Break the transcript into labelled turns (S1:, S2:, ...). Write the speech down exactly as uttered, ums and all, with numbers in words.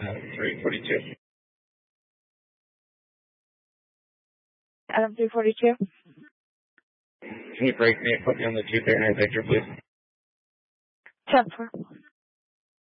S1: Adam three forty-two.
S2: Adam three forty-two.
S1: Can you break me and put me on the two Fahrenheit Victor, please?
S2: ten four.